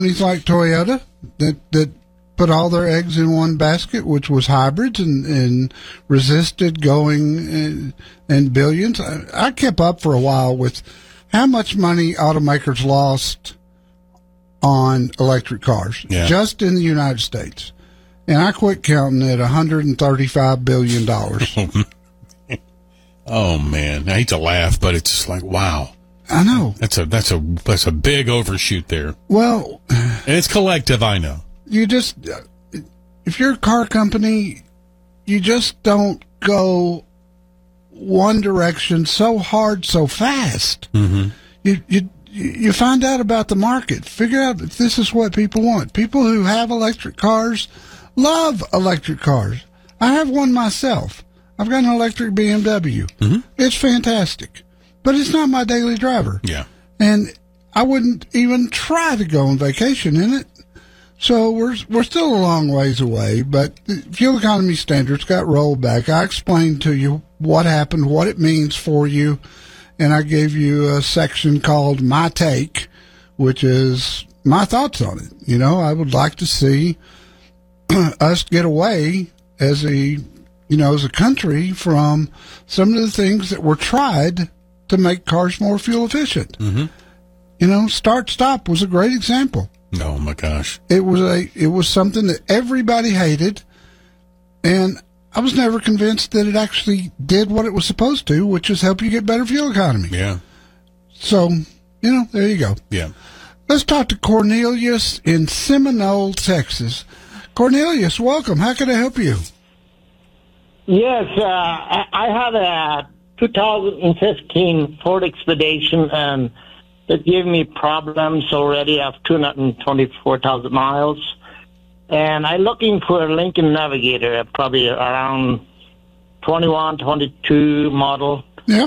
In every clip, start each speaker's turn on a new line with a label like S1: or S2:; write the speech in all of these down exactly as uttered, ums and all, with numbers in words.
S1: companies like Toyota that, that put all their eggs in one basket, which was hybrids, and, and resisted going in, in billions. I, I kept up for a while with how much money automakers lost on electric cars,
S2: yeah.
S1: just in the United States. And I quit counting at one hundred thirty-five billion dollars.
S2: Oh, man. I hate to laugh, but it's just like, wow.
S1: I know.
S2: That's a that's a that's a big overshoot there.
S1: Well,
S2: and it's collective, I know.
S1: You just, if you're a car company, you just don't go one direction so hard, so fast.
S2: Mm-hmm.
S1: You you you find out about the market. Figure out if this is what people want. People who have electric cars love electric cars. I have one myself. I've got an electric B M W.
S2: Mm-hmm.
S1: It's fantastic, but it's not my daily driver.
S2: Yeah,
S1: and I wouldn't even try to go on vacation in it. So we're we're still a long ways away, but the fuel economy standards got rolled back. I explained to you what happened, what it means for you, and I gave you a section called My Take, which is my thoughts on it. You know, I would like to see us get away as a, you know, as a country from some of the things that were tried to make cars more fuel efficient.
S2: Mm-hmm.
S1: You know, start stop was a great example.
S2: Oh my gosh!
S1: It was a it was something that everybody hated, and I was never convinced that it actually did what it was supposed to, which is help you get better fuel economy.
S2: Yeah.
S1: So, you know, there you go.
S2: Yeah.
S1: Let's talk to Cornelius in Seminole, Texas. Cornelius, welcome. How can I help you?
S3: Yes, uh, I I have a two thousand fifteen Ford Expedition, and it gave me problems already of two hundred twenty-four thousand miles. And I'm looking for a Lincoln Navigator, probably around twenty-one, twenty-two model.
S1: Yeah.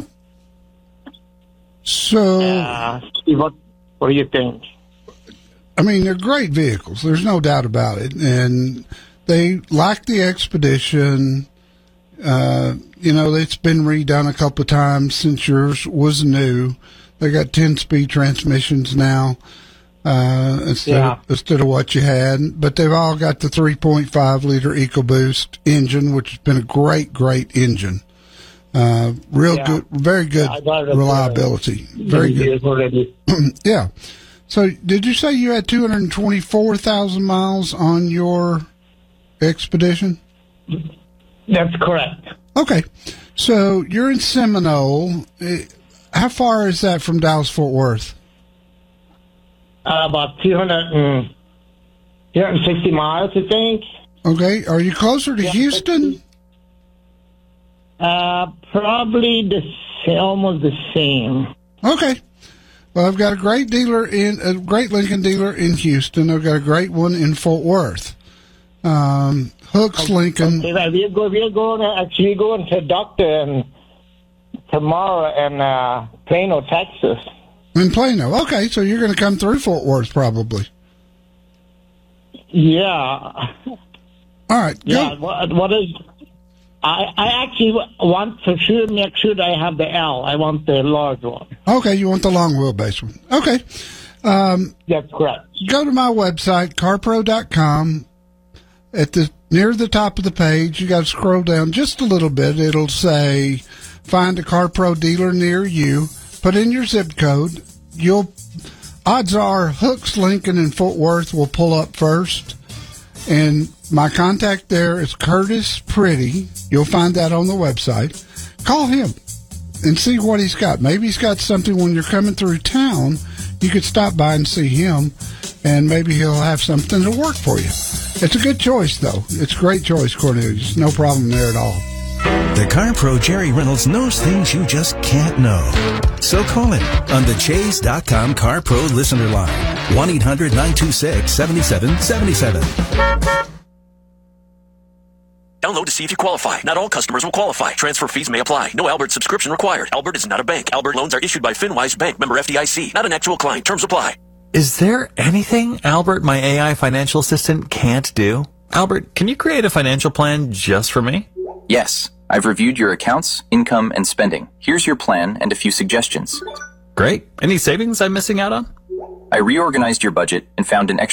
S1: So,
S3: uh, see what, what do you think?
S1: I mean, they're great vehicles. There's no doubt about it. And they like the Expedition. Uh, you know, it's been redone a couple of times since yours was new. They got ten-speed transmissions now uh, instead,
S3: yeah.
S1: of, instead of what you had. But they've all got the three point five liter EcoBoost engine, which has been a great, great engine. Uh, real
S3: yeah.
S1: good, very good
S3: yeah,
S1: reliability. Very good. Yeah. So did you say you had two hundred twenty-four thousand miles on your Expedition?
S3: That's correct.
S1: Okay. So you're in Seminole. How far is that from Dallas-Fort Worth?
S3: Uh, about two hundred sixty miles, I think.
S1: Okay. Are you closer to
S3: yeah,
S1: Houston?
S3: Uh, probably the almost the same.
S1: Okay. Well, I've got a great dealer in a great Lincoln dealer in Houston. I've got a great one in Fort Worth. Um, Hooks Lincoln.
S3: Okay, well, we're going. We're going. Actually, going to doctor and tomorrow in uh, Plano, Texas.
S1: In Plano. Okay, so you're going to come through Fort Worth, probably.
S3: Yeah.
S1: All right. Go.
S3: Yeah. What, what is? I I actually want to sure make sure that I have the L. I want the large one.
S1: Okay, you want the long wheelbase one. Okay. Um,
S3: That's correct.
S1: Go to my website, car pro dot com. At the near the top of the page, you got to scroll down just a little bit. It'll say, "Find a CarPro dealer near you." Put in your zip code. You'll odds are Hooks, Lincoln, and Fort Worth will pull up first. And my contact there is Curtis Pretty. You'll find that on the website. Call him and see what he's got. Maybe he's got something when you're coming through town. You could stop by and see him, and maybe he'll have something to work for you. It's a good choice, though. It's a great choice, Cornelius. No problem there at all.
S4: The CarPro Jerry Reynolds knows things you just can't know. So call him on the Chase dot com CarPro listener line. one eight hundred nine two six seven seven seven seven.
S5: Download to see if you qualify. Not all customers will qualify. Transfer fees may apply. No Albert subscription required. Albert is not a bank. Albert loans are issued by FinWise Bank, member F D I C. Not an actual client. Terms apply.
S6: Is there anything Albert, my A I financial assistant, can't do? Albert, can you create a financial plan just for me?
S7: Yes. I've reviewed your accounts, income, and spending. Here's your plan and a few suggestions.
S6: Great. Any savings I'm missing out on?
S7: I reorganized your budget and found an extra